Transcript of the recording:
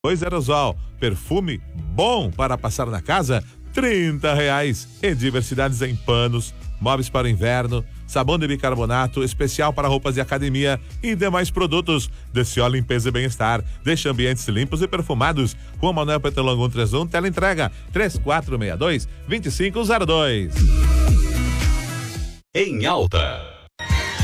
2 aerosol, perfume bom para passar na casa, R$30. E diversidades em panos, móveis para o inverno, sabão de bicarbonato, especial para roupas de academia e demais produtos. DCO Limpeza e Bem-Estar, deixa ambientes limpos e perfumados. Rua Manuel Petrolongo 131, tela entrega 3462-2502. Em Alta.